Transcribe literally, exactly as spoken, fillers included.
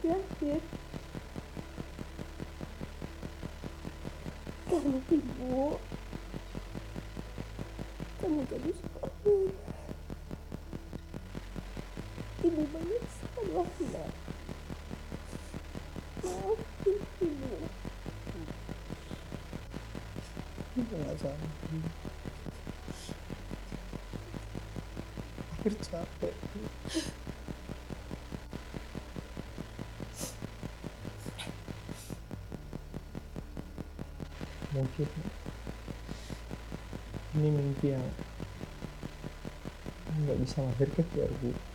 berakhir karena ibu kamu jadi korban. Ibu banyak salah nak, maafin ibu. Ibu nggak salah. Akhir capek. Mungkin ini mimpi yang nggak bisa lahir ke keluarga.